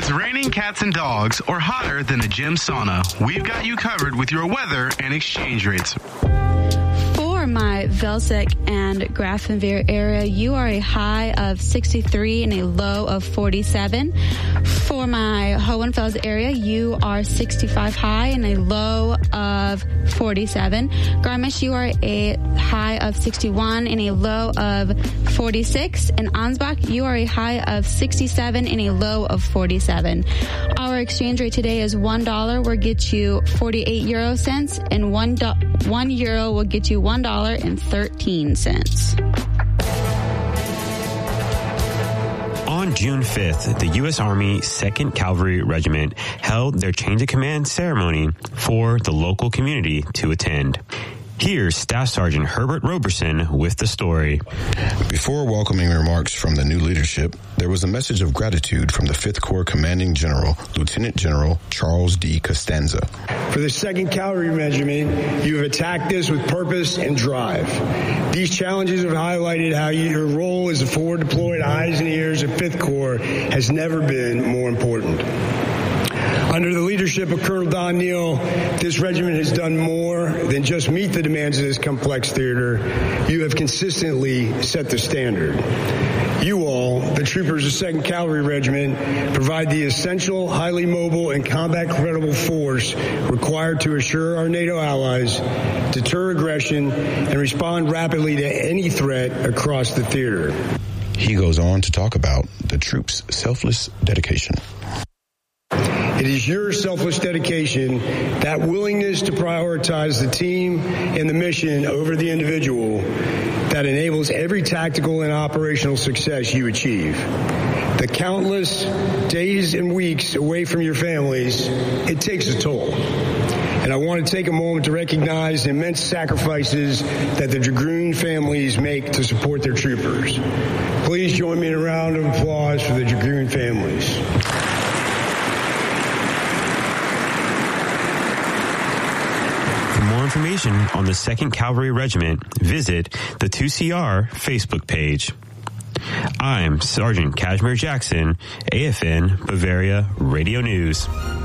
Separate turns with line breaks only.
it's raining cats and dogs or hotter than a gym sauna, we've got you covered with your weather and exchange rates.
For my Velsic and Grafenwehr area, you are a high of 63 and a low of 47. For my Hohenfels area, you are 65 high and a low of 47. Garmisch, you are a high of 61 and a low of 46. And Ansbach, you are a high of 67 and a low of 47. Our exchange rate today is $1 will get you 48 euro cents, and €1 will get you $1.13.
On June 5th, the U.S. Army 2nd Cavalry Regiment held their change of command ceremony for the local community to attend. Here's Staff Sergeant Herbert Roberson with the story.
Before welcoming remarks from the new leadership, there was a message of gratitude from the 5th Corps Commanding General, Lieutenant General Charles D. Costanza.
For the 2nd Cavalry Regiment, you have attacked this with purpose and drive. These challenges have highlighted how your role as a forward-deployed eyes and ears of 5th Corps has never been more important. Under the leadership of Colonel Don Neal, this regiment has done more than just meet the demands of this complex theater. You have consistently set the standard. You all, the troopers of 2nd Cavalry Regiment, provide the essential, highly mobile, and combat-credible force required to assure our NATO allies, deter aggression, and respond rapidly to any threat across the theater.
He goes on to talk about the troops' selfless dedication.
It is your selfless dedication, that willingness to prioritize the team and the mission over the individual, that enables every tactical and operational success you achieve. The countless days and weeks away from your families, it takes a toll. And I want to take a moment to recognize the immense sacrifices that the Dragoon families make to support their troopers. Please join me in a round of applause for the Dragoon families.
For more information on the 2nd Cavalry Regiment, visit the 2CR Facebook page. I'm Sergeant Kashmir Jackson, AFN Bavaria Radio News.